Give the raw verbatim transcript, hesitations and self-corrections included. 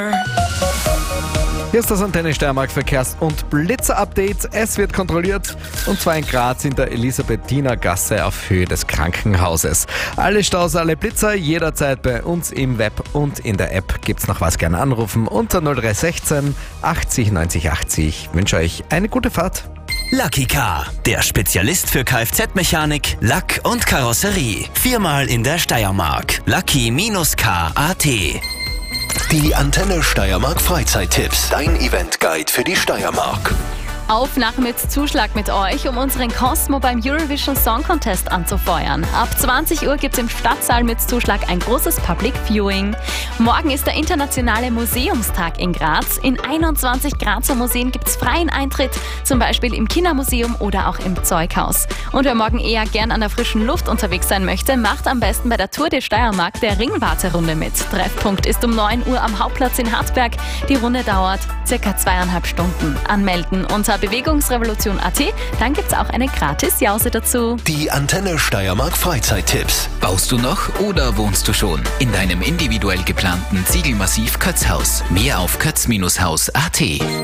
Hier ist das Antenne Steiermark Verkehrs- und Blitzer-Update. Es wird kontrolliert, und zwar in Graz in der Elisabethiner-Gasse auf Höhe des Krankenhauses. Alle Staus, alle Blitzer jederzeit bei uns im Web und in der App. Gibt's noch was, gerne anrufen unter null drei eins sechs achtzig neunzig achtzig. Ich wünsche euch eine gute Fahrt. Lucky Car, der Spezialist für Kfz-Mechanik, Lack und Karosserie. Viermal in der Steiermark. Lucky Car punkt at. Die Antenne Steiermark Freizeittipps. Dein Eventguide für die Steiermark. Auf nach mit Zuschlag mit euch, um unseren Cosmo beim Eurovision Song Contest anzufeuern. Ab zwanzig Uhr gibt es im Stadtsaal mit Zuschlag ein großes Public Viewing. Morgen ist der internationale Museumstag in Graz. In einundzwanzig Grazer Museen gibt es freien Eintritt, zum Beispiel im Kindermuseum oder auch im Zeughaus. Und wer morgen eher gern an der frischen Luft unterwegs sein möchte, macht am besten bei der Tour de Steiermark der Ringwarte-Runde mit. Treffpunkt ist um neun Uhr am Hauptplatz in Harzberg. Die Runde dauert circa zweieinhalb Stunden. Anmelden unter bewegungsrevolution punkt at, dann gibt's auch eine Gratis-Jause dazu. Die Antenne Steiermark Freizeittipps. Baust du noch oder wohnst du schon in deinem individuell geplanten Ziegelmassiv Kötzhaus? Mehr auf kötz Bindestrich haus punkt at.